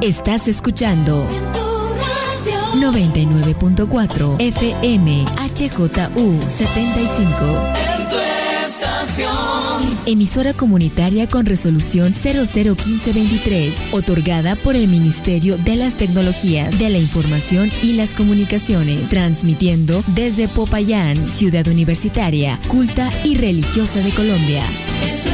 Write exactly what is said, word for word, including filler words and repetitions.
Estás escuchando noventa y nueve punto cuatro F M H J U setenta y cinco. En tu estación. Emisora comunitaria con resolución cero cero uno cinco dos tres, otorgada por el Ministerio de las Tecnologías, de la Información y las Comunicaciones, transmitiendo desde Popayán, ciudad universitaria, culta y religiosa de Colombia.